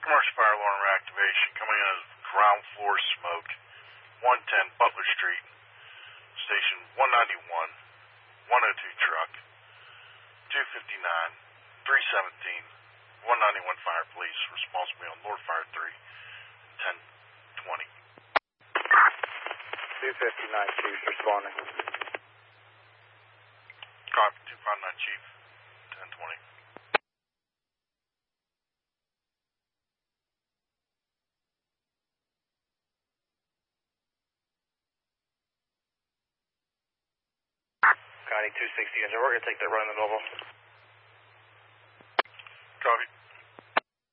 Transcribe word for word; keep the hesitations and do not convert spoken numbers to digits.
Commercial fire alarm activation coming in as ground floor smoke. one ten Butler Street, station one ninety-one, one oh two truck, two fifty-nine, three seventeen, one ninety-one Fire Police, responsible on Lord Fire three, ten twenty. two fifty-nine Chief responding. Copy, two fifty-nine Chief, ten twenty. County two sixty, we're going to take that run in the Louisville.